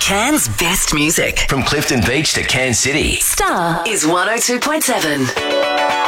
Cairns' best music. From Clifton Beach to Cairns City. Star is 102.7.